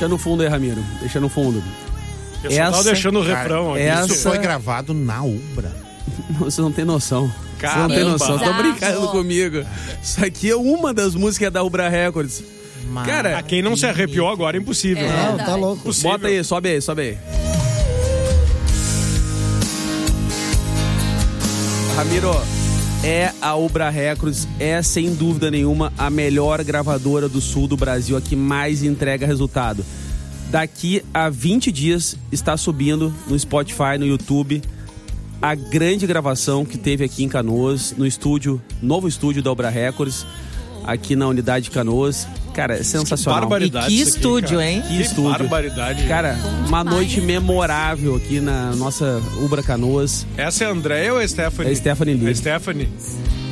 Deixa no fundo aí, Ramiro. Deixa no fundo. Eu só tava deixando o refrão aqui. Isso foi gravado na Ubra. Você não tem noção. Caramba. Você não tem noção. Tô Exato. brincando comigo. Isso aqui é uma das músicas da Ubra Records. Cara, Quem não se arrepiou agora é impossível. É. Não, tá louco. Possível. bota aí, sobe aí. Ramiro, a Ubra Records é, sem dúvida nenhuma, a melhor gravadora do sul do Brasil, a que mais entrega resultado. Daqui a 20 dias está subindo no Spotify, no YouTube, a grande gravação que teve aqui em Canoas, no estúdio, novo estúdio da Ubra Records, aqui na unidade de Canoas. Cara, é sensacional. Barbaridade. E que isso aqui, estúdio, cara. hein? Que estúdio. Barbaridade. Cara, uma noite memorável aqui na nossa Ubra Canoas. Essa é a Andréia ou é a Stephanie? É a Stephanie Lee. A Stephanie.